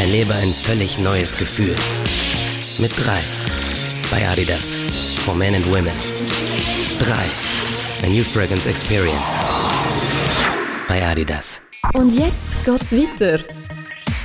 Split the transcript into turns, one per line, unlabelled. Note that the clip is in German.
Erlebe ein völlig neues Gefühl. Mit 3 bei Adidas. For Men and Women. 3. A new fragrance experience. Bei Adidas.
Und jetzt geht's weiter.